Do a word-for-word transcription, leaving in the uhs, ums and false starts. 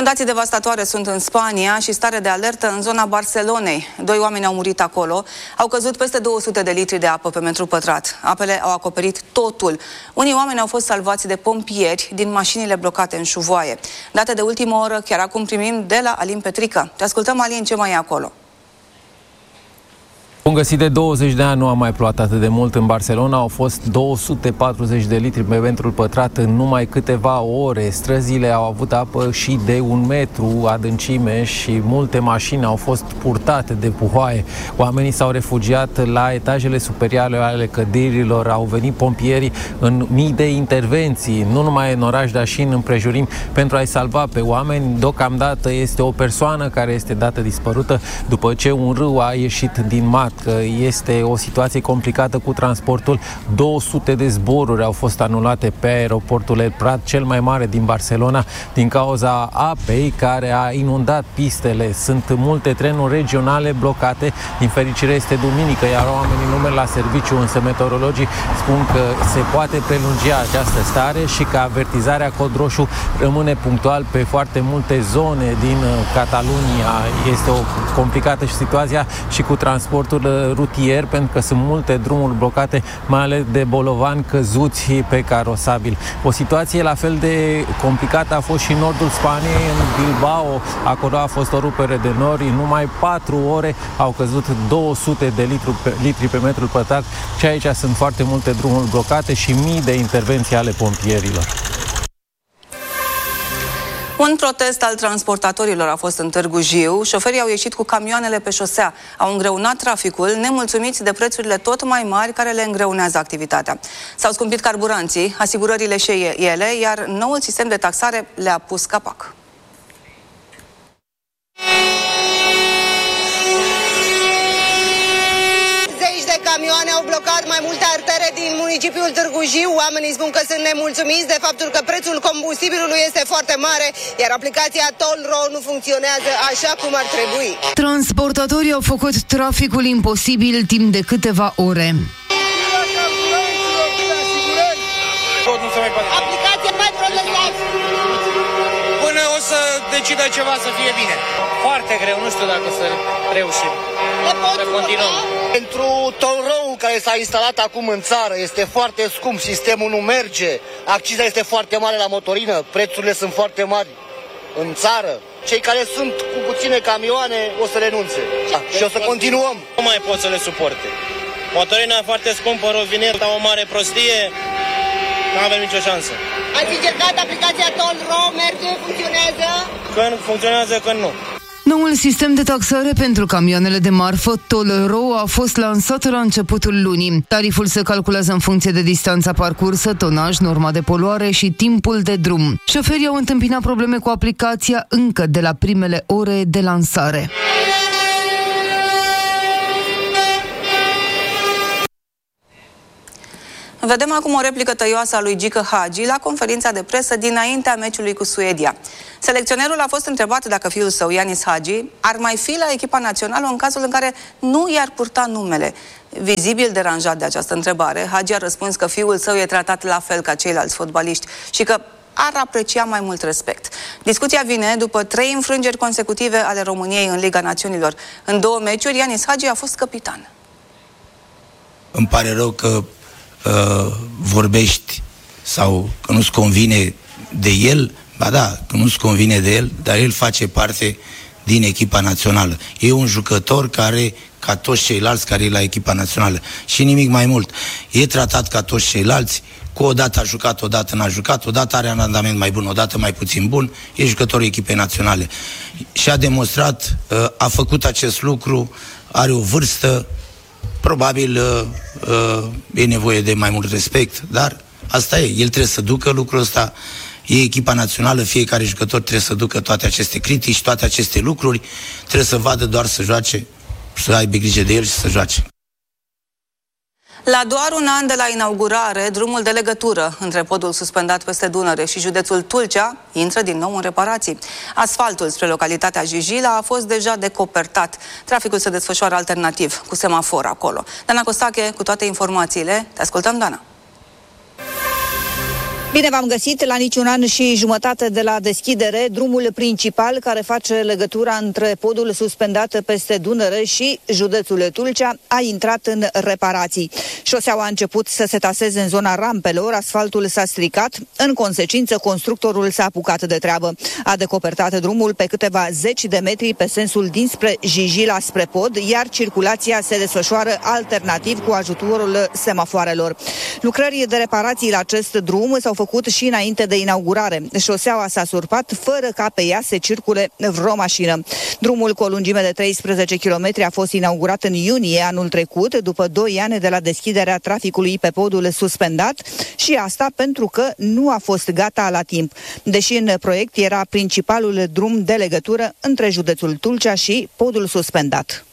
Inundații devastatoare sunt în Spania și stare de alertă în zona Barcelonei. Doi oameni au murit acolo, au căzut peste două sute de litri de apă pe metru pătrat. Apele au acoperit totul. Unii oameni au fost salvați de pompieri din mașinile blocate în șuvoaie. Date de ultimă oră, chiar acum primim de la Alin Petrică. Te ascultăm, Alin, ce mai e acolo? Bun găsit, de douăzeci de ani nu a mai plouat atât de mult în Barcelona. Au fost două sute patruzeci de litri pe metru pătrat în numai câteva ore. Străzile au avut apă și de un metru adâncime și multe mașini au fost purtate de puhoaie. Oamenii s-au refugiat la etajele superioare ale clădirilor. Au venit pompierii în mii de intervenții, nu numai în oraș, dar și în împrejurim, pentru a-i salva pe oameni. Deocamdată este o persoană care este dată dispărută după ce un râu a ieșit din mare. Că este o situație complicată cu transportul. două sute de zboruri au fost anulate pe aeroportul El Prat, cel mai mare din Barcelona, din cauza apei care a inundat pistele. Sunt multe trenuri regionale blocate. Din fericire este duminică, iar oamenii nu merg la serviciu, însă meteorologii spun că se poate prelungi această stare și că avertizarea cod roșu rămâne punctual pe foarte multe zone din Catalunia. Este o complicată situația și cu transportul rutier, pentru că sunt multe drumuri blocate, mai ales de bolovani căzuți pe carosabil. O situație la fel de complicată a fost și în nordul Spaniei, în Bilbao. Acolo a fost o rupere de nori. În numai patru ore au căzut două sute de litri pe, litri pe metru pătrat și aici sunt foarte multe drumuri blocate și mii de intervenții ale pompierilor. Un protest al transportatorilor a fost în Târgu Jiu. Șoferii au ieșit cu camioanele pe șosea, au îngreunat traficul, nemulțumiți de prețurile tot mai mari care le îngreunează activitatea. S-au scumpit carburanții, asigurările și ele, iar noul sistem de taxare le-a pus capac. Camioane au blocat mai multe artere din municipiul Târgu Jiu. Oamenii spun că sunt nemulțumiți de faptul că prețul combustibilului este foarte mare, iar aplicația Tollro nu funcționează așa cum ar trebui. Transportatorii au făcut traficul imposibil timp de câteva ore. Aplicația mai protestați! Până o să decidă ceva să fie bine. Foarte greu, nu știu dacă o să reușim. Să continuăm. Pentru Tollro-ul care s-a instalat acum în țară este foarte scump, sistemul nu merge, acciza este foarte mare la motorină, prețurile sunt foarte mari în țară. Cei care sunt cu puține camioane o să renunțe și o să continuăm. Nu mai pot să le suporte. Motorina foarte scumpă, rovineta o mare prostie, nu avem nicio șansă. Ați încercat aplicația Tollro, merge, funcționează? Când funcționează, când nu. Noul sistem de taxare pentru camioanele de marfă, Tollro, a fost lansat la începutul lunii. Tariful se calculează în funcție de distanța parcursă, tonaj, norma de poluare și timpul de drum. Șoferii au întâmpinat probleme cu aplicația încă de la primele ore de lansare. Vedem acum o replică tăioasă a lui Gică Hagi la conferința de presă dinaintea meciului cu Suedia. Selecționerul a fost întrebat dacă fiul său, Ianis Hagi, ar mai fi la echipa națională în cazul în care nu i-ar purta numele. Vizibil deranjat de această întrebare, Hagi a răspuns că fiul său e tratat la fel ca ceilalți fotbaliști și că ar aprecia mai mult respect. Discuția vine după trei înfrângeri consecutive ale României în Liga Națiunilor. În două meciuri, Ianis Hagi a fost capitan. Îmi pare rău că Uh, vorbești sau că nu-ți convine de el, ba da, că nu-ți convine de el, dar el face parte din echipa națională. E un jucător care, ca toți ceilalți care e la echipa națională, și nimic mai mult. E tratat ca toți ceilalți, cu o dată a jucat, o dată n-a jucat, o dată are un randament mai bun, o dată mai puțin bun, e jucătorul echipei naționale. Și a demonstrat, uh, a făcut acest lucru, are o vârstă, probabil uh, uh, e nevoie de mai mult respect, dar asta e, el trebuie să ducă lucrul ăsta, e echipa națională, fiecare jucător trebuie să ducă toate aceste critici, toate aceste lucruri, trebuie să vadă doar să joace, să aibă grijă de el și să joace. La doar un an de la inaugurare, drumul de legătură între podul suspendat peste Dunăre și județul Tulcea intră din nou în reparații. Asfaltul spre localitatea Jijila a fost deja decopertat. Traficul se desfășoară alternativ, cu semafor acolo. Dana Costache, cu toate informațiile. Te ascultăm, Dana. Bine v-am găsit! La niciun an și jumătate de la deschidere, drumul principal care face legătura între podul suspendat peste Dunăre și județul Tulcea a intrat în reparații. Șoseaua a început să se taseze în zona rampelor, asfaltul s-a stricat, în consecință constructorul s-a apucat de treabă. A decopertat drumul pe câteva zeci de metri pe sensul dinspre Jijila spre pod, iar circulația se desfășoară alternativ cu ajutorul semafoarelor. Lucrări de reparații la acest drum s-au făcut și înainte de inaugurare. Șoseaua s-a surpat fără ca pe ea să circule vreo mașină. Drumul cu o lungime de treisprezece kilometri a fost inaugurat în iunie anul trecut, după doi ani de la deschiderea traficului pe podul suspendat, și asta pentru că nu a fost gata la timp, deși în proiect era principalul drum de legătură între județul Tulcea și podul suspendat.